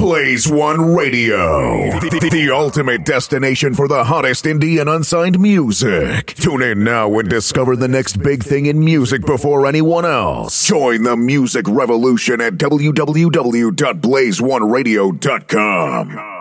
Blaze One Radio, the ultimate destination for the hottest indie and unsigned music. Tune in now and discover the next big thing in music before anyone else. Join the music revolution at www.blazeoneradio.com.